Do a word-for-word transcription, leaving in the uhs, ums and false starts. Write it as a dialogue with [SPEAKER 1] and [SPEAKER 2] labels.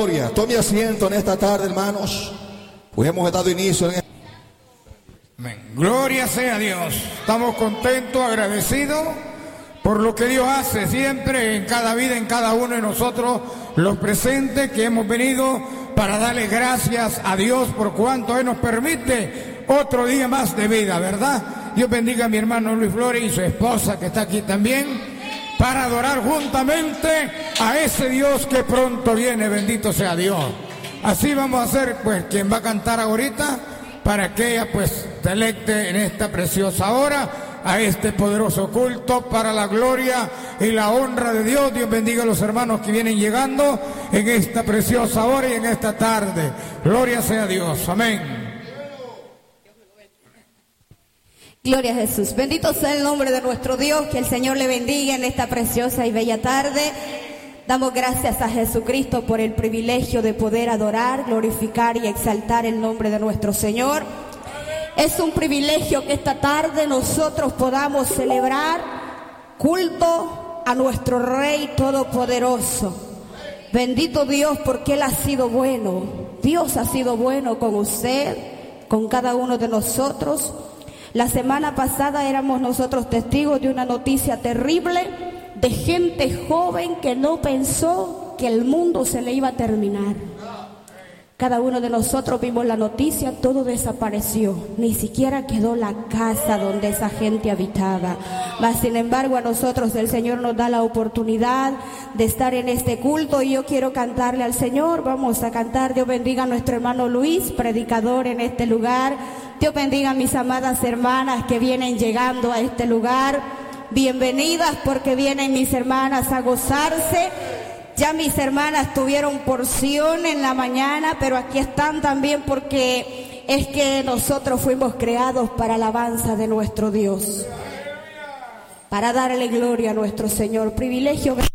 [SPEAKER 1] gloria. Tome asiento en esta tarde, hermanos. Pues hemos dado inicio en...
[SPEAKER 2] Amén. Gloria sea a Dios. Estamos contentos, agradecidos por lo que Dios hace siempre en cada vida, en cada uno de nosotros, los presentes que hemos venido para darle gracias a Dios por cuanto Él nos permite otro día más de vida, ¿verdad? Dios bendiga a mi hermano Luis Flores y su esposa que está aquí también, para adorar juntamente a ese Dios que pronto viene, bendito sea Dios. Así vamos a hacer, pues, quien va a cantar ahorita, para que ella, pues, delecte en esta preciosa hora a este poderoso culto para la gloria y la honra de Dios. Dios bendiga a los hermanos que vienen llegando en esta preciosa hora y en esta tarde. Gloria sea a Dios. Amén.
[SPEAKER 3] Gloria a Jesús. Bendito sea el nombre de nuestro Dios. Que el Señor le bendiga en esta preciosa y bella tarde. Damos gracias a Jesucristo por el privilegio de poder adorar, glorificar y exaltar el nombre de nuestro Señor. Es un privilegio que esta tarde nosotros podamos celebrar culto a nuestro Rey Todopoderoso. Bendito Dios, porque Él ha sido bueno. Dios ha sido bueno con usted, con cada uno de nosotros. La semana pasada éramos nosotros testigos de una noticia terrible de gente joven que no pensó que el mundo se le iba a terminar. Cada uno de nosotros vimos la noticia, todo desapareció, ni siquiera quedó la casa donde esa gente habitaba. Mas sin embargo a nosotros el Señor nos da la oportunidad de estar en este culto y yo quiero cantarle al Señor. Vamos a cantar. Dios bendiga a nuestro hermano Luis, predicador en este lugar. Dios bendiga a mis amadas hermanas que vienen llegando a este lugar. Bienvenidas, porque vienen mis hermanas a gozarse. Ya mis hermanas tuvieron porción en la mañana, pero aquí están también porque es que nosotros fuimos creados para alabanza de nuestro Dios, para darle gloria a nuestro Señor. Privilegio.